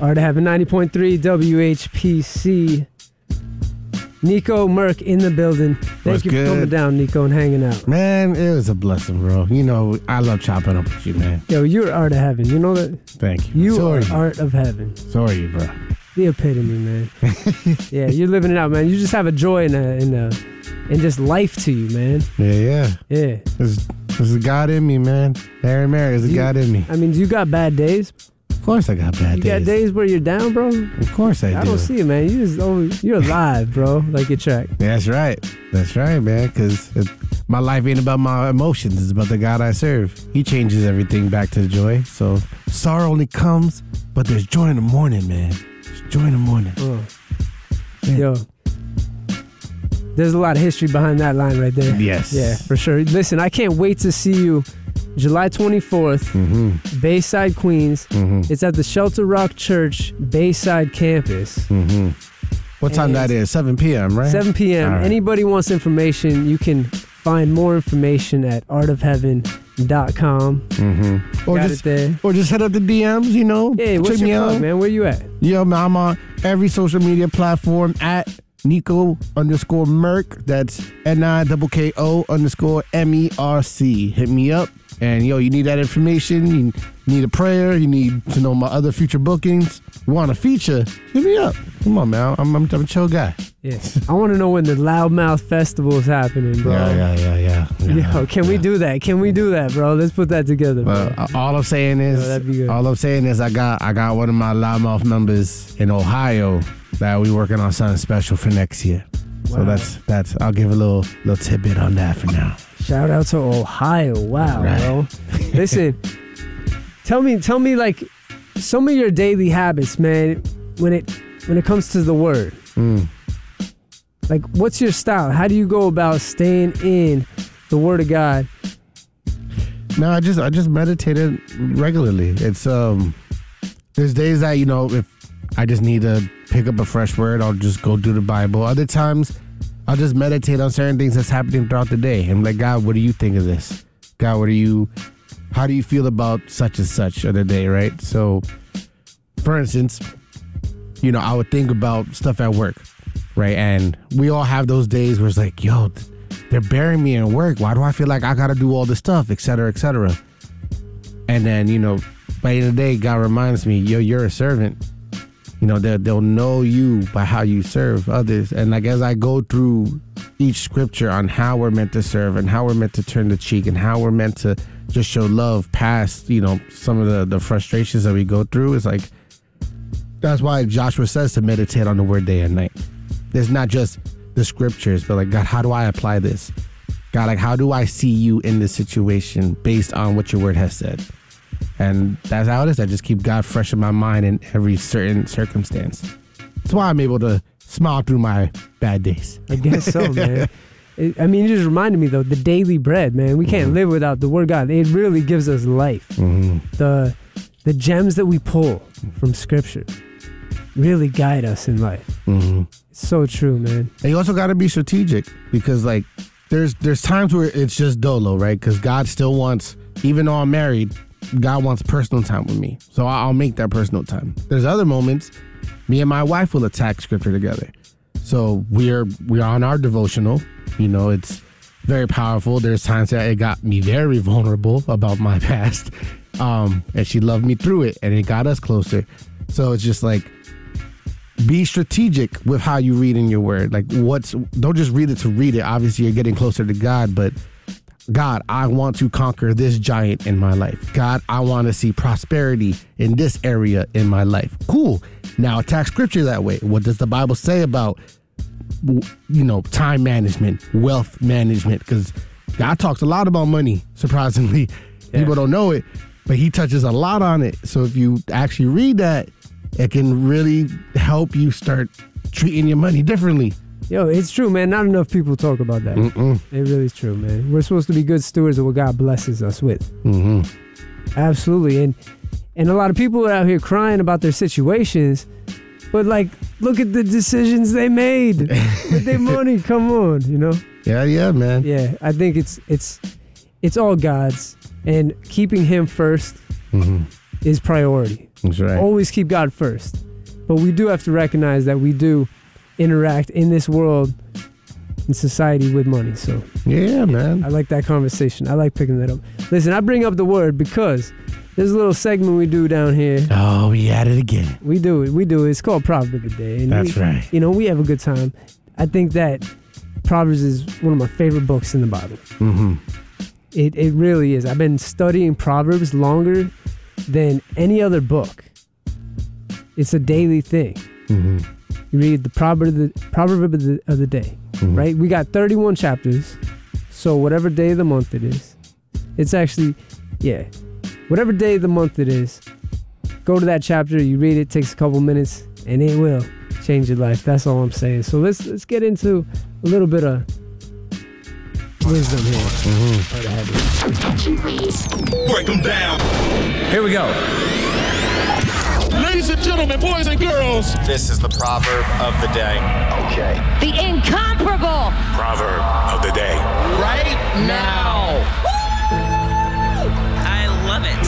Art of Heaven 90.3 WHPC. Nico Merck in the building. Thank you for coming down, Nico, and hanging out. Man, it was a blessing, bro. You know, I love chopping up with you, man. Yo, you're Art of Heaven. You know that? Thank you. You are Art of Heaven. So are you, bro. The epitome, man. Yeah, you're living it out, man. You just have a joy and just life to you, man. Yeah. There's a God in me, man. Mary, there's a God in me. I mean, you got bad days? Of course I got bad days. You got days where you're down, bro? Of course I do. I don't see it, man. You're alive, bro, like your track. That's right, man, because my life ain't about my emotions. It's about the God I serve. He changes everything back to joy. So sorrow only comes, but there's joy in the morning, man. There's joy in the morning. Yo. There's a lot of history behind that line right there. Yes. Yeah, for sure. Listen, I can't wait to see you July 24th, Bayside, Queens. It's at the Shelter Rock Church Bayside campus. What time that is? 7 p.m., right? 7 p.m. Right. Anybody wants information, you can find more information at artofheaven.com. Or just head up the DMs, you know. Hey, what's your plug, man? Where you at? Yo, man, I'm on every social media platform at Nico_Merck. That's NIKKO_MERC. Hit me up. And yo, you need that information, you need a prayer, you need to know my other future bookings, you want a feature, hit me up. Come on, man. I'm a chill guy. Yeah. I want to know when the Loudmouth Festival is happening, bro. Yeah. Yo, can we do that? Can we do that, bro? Let's put that together, bro. All I'm saying is, I got one of my Loudmouth members in Ohio that we working on something special for next year. Wow. So that's I'll give a little tidbit on that for now. Shout out to Ohio. Wow, right. Bro. Listen, tell me like some of your daily habits, man, when it comes to the word. Like, what's your style? How do you go about staying in the word of God? No, I just meditated regularly. It's there's days that, you know, if I just need to pick up a fresh word, I'll just go do the Bible. Other times I'll just meditate on certain things that's happening throughout the day. I'm like, God, what do you think of this? God, how do you feel about such and such of the day, right? So, for instance, you know, I would think about stuff at work, right? And we all have those days where it's like, yo, they're burying me in work. Why do I feel like I got to do all this stuff, et cetera, et cetera? And then, you know, by the end of the day, God reminds me, yo, you're a servant. You know, they'll know you by how you serve others. And like as I go through each scripture on how we're meant to serve and how we're meant to turn the cheek and how we're meant to just show love past, you know, some of the frustrations that we go through, it's like, that's why Joshua says to meditate on the word day and night. There's not just the scriptures, but like, God, how do I apply this? God, like, how do I see you in this situation based on what your word has said? And that's how it is. I just keep God fresh in my mind in every certain circumstance. That's why I'm able to smile through my bad days. I guess so, man. I mean, you just reminded me, though, the daily bread, man. We can't live without the word of God. It really gives us life. The gems that we pull from scripture really guide us in life. It's so true, man. And you also got to be strategic because, like, there's times where it's just dolo, right? Because God still wants, even though I'm married, God wants personal time with me. So I'll make that personal time. There's other moments, me and my wife will attack scripture together. So we're on our devotional. You know, it's very powerful. There's times that it got me very vulnerable about my past. And she loved me through it and it got us closer. So it's just like, be strategic with how you read in your word. Like don't just read it to read it. Obviously you're getting closer to God, but God, I want to conquer this giant in my life. God, I want to see prosperity in this area in my life. Cool. Now attack scripture that way. What does the Bible say about, you know, time management, wealth management? Because God talks a lot about money, surprisingly. Yeah. People don't know it, but he touches a lot on it. So if you actually read that, it can really help you start treating your money differently. Yo, it's true, man. Not enough people talk about that. It really is true, man. We're supposed to be good stewards of what God blesses us with. Absolutely. And a lot of people are out here crying about their situations, but like, look at the decisions they made with their money. Come on, you know? Yeah, man. Yeah, I think it's all God's, and keeping him first is priority. That's right. Always keep God first. But we do have to recognize that we do interact in this world, in society, with money. So yeah, man. I like that conversation. I like picking that up. Listen, I bring up the word because there's a little segment we do down here. Oh, we at it again. We do it. It's called Proverb of the Day. And That's right. You know, we have a good time. I think that Proverbs is one of my favorite books in the Bible. Mm-hmm. It really is. I've been studying Proverbs longer than any other book. It's a daily thing. Mm-hmm. You read the proverb of the day, mm-hmm. right? We got 31 chapters. So whatever day of the month it is, it's actually, whatever day of the month it is, go to that chapter, you read it, takes a couple minutes, and it will change your life. That's all I'm saying. So let's get into a little bit of wisdom here. Mm-hmm. Break them down. Here we go. Ladies and gentlemen, boys and girls, this is the proverb of the day. Okay. The incomparable Proverb of the day. Right now. I love it.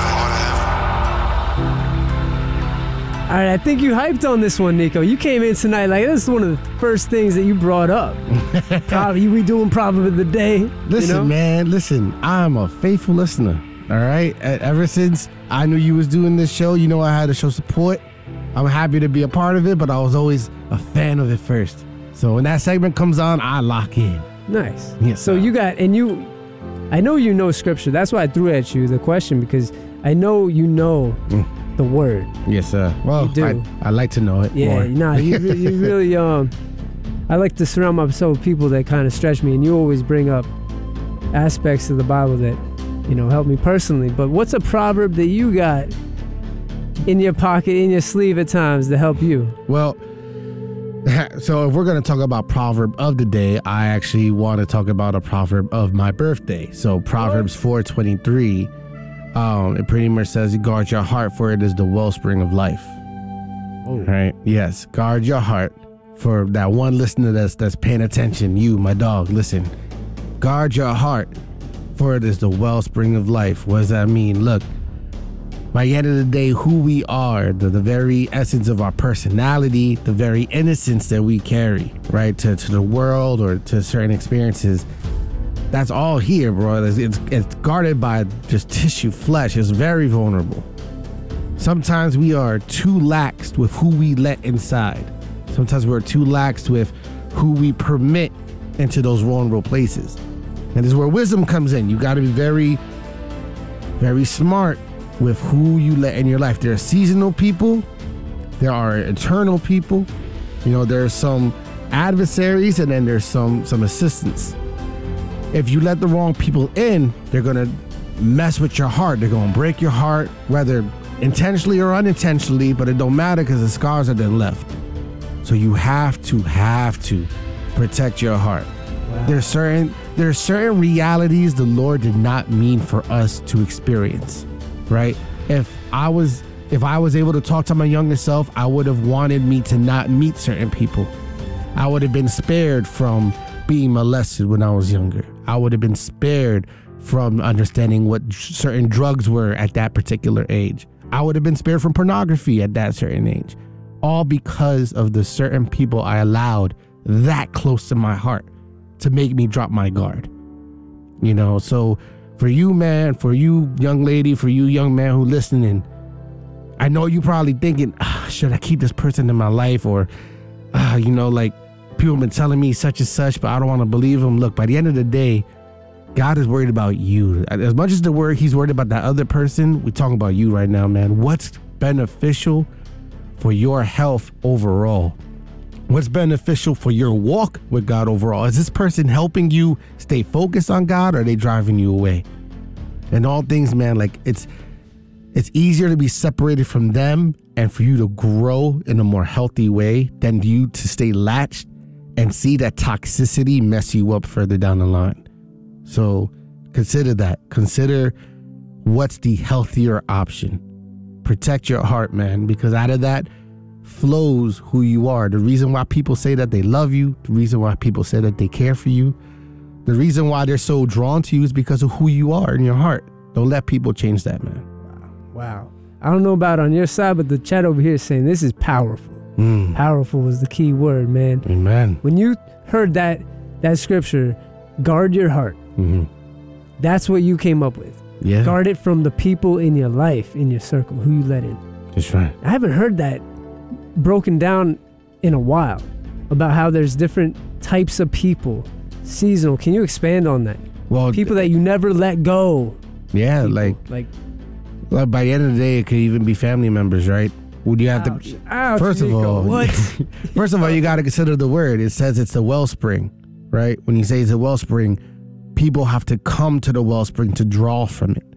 All right, I think you hyped on this one, Nico. You came in tonight like this is one of the first things that you brought up. We doing Proverb of the Day. Listen, man, listen. I'm a faithful listener. All right. Ever since I knew you was doing this show, you know I had to show support. I'm happy to be a part of it, but I was always a fan of it first. So when that segment comes on, I lock in. Nice. Yes. So you got, I know you know scripture. That's why I threw at you the question, because I know you know the word. Yes, sir. Well, you do. I like to know it more. Yeah, you really, I like to surround myself with people that kind of stretch me, and you always bring up aspects of the Bible that, help me personally. But what's a proverb that you got in your pocket, in your sleeve at times to help you? Well, so if we're going to talk about proverb of the day, I actually want to talk about a proverb of my birthday. So Proverbs 4:23, it pretty much says, guard your heart, for it is the wellspring of life. Oh. Right? Yes. Guard your heart. For that one listener that's paying attention, you, my dog, listen. Guard your heart, for it is the wellspring of life. What does that mean? Look, by the end of the day, who we are, the very essence of our personality, the very innocence that we carry, right, to the world or to certain experiences, that's all here, bro. It's guarded by just tissue, flesh. It's very vulnerable. Sometimes we are too lax with who we let inside. Sometimes we're too lax with who we permit into those vulnerable places. And this is where wisdom comes in. You got to be very, very smart with who you let in your life. There are seasonal people. There are eternal people. There's some adversaries, and then there's some assistants. If you let the wrong people in, they're going to mess with your heart. They're going to break your heart, whether intentionally or unintentionally, but it don't matter because the scars are then left. So you have to protect your heart. Wow. There's certain realities the Lord did not mean for us to experience, right? If I was able to talk to my younger self, I would have wanted me to not meet certain people. I would have been spared from being molested when I was younger. I would have been spared from understanding what certain drugs were at that particular age. I would have been spared from pornography at that certain age. All because of the certain people I allowed that close to my heart to make me drop my guard. So for you, man, for you, young lady, for you, young man who listening, I know you probably thinking, should I keep this person in my life? Or, people have been telling me such and such, but I don't want to believe them. Look, by the end of the day, God is worried about you. As much as he's worried about that other person, we're talking about you right now, man. What's beneficial for your health overall? What's beneficial for your walk with God overall? Is this person helping you stay focused on God, or are they driving you away? And all things, man, it's easier to be separated from them and for you to grow in a more healthy way than you to stay latched and see that toxicity mess you up further down the line. So consider that. Consider what's the healthier option. Protect your heart, man, because out of that flows who you are. The reason why people say that they love you, the reason why people say that they care for you, the reason why they're so drawn to you is because of who you are in your heart. Don't let people change that, man. Wow. I don't know about on your side, but the chat over here is saying this is powerful. Powerful was the key word, man. Amen. When you heard that scripture, guard your heart. That's what you came up with. Yeah. Guard it from the people in your life, in your circle, who you let in. That's right. I haven't heard that broken down in a while, about how there's different types of people, seasonal. Can you expand on that? Well, People that you never let go. yeah, People, like by the end of the day, it could even be family members, right? Would you have to? Ouch, First of Nico, all, what? first of all, you got to consider the word. It says it's a wellspring, right? When you say it's a wellspring, people have to come to the wellspring to draw from it.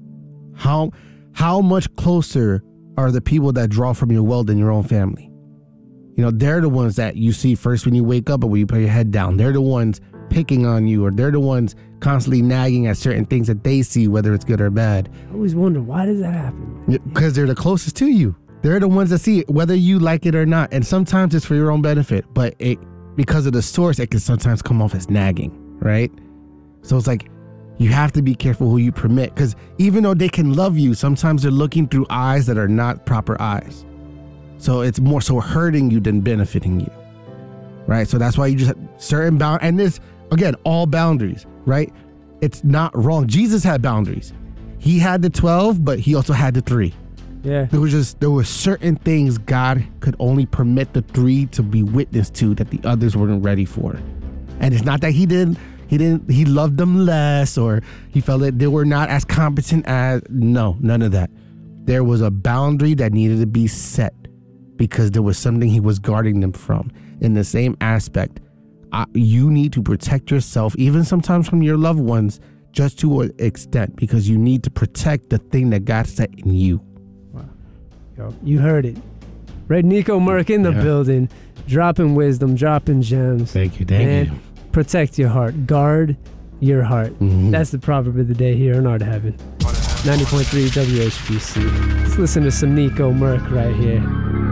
How much closer are the people that draw from your well than your own family? You know, they're the ones that you see first when you wake up or when you put your head down. They're the ones picking on you, or they're the ones constantly nagging at certain things that they see, whether it's good or bad. I always wonder, why does that happen? Because they're the closest to you. They're the ones that see it, whether you like it or not. And sometimes it's for your own benefit, but because of the source, it can sometimes come off as nagging, right? So it's like, you have to be careful who you permit, because even though they can love you, sometimes they're looking through eyes that are not proper eyes. So it's more so hurting you than benefiting you, right? So that's why you just have certain boundaries. And this, again, all boundaries, right? It's not wrong. Jesus had boundaries. He had the 12, but he also had the 3. Yeah. There were certain things God could only permit the 3 to be witness to that the others weren't ready for. And it's not that he loved them less, or he felt that they were not as competent as, no, none of that. There was a boundary that needed to be set because there was something he was guarding them from. In the same aspect, you need to protect yourself, even sometimes from your loved ones, just to an extent, because you need to protect the thing that God set in you. Wow. Yo, you heard it. Red Nico Merck in the building, dropping wisdom, dropping gems. Thank you. Protect your heart. Guard your heart. That's the proverb of the day here on Art of Heaven. 90.3 WHBC. Let's listen to some Nico Merck right here.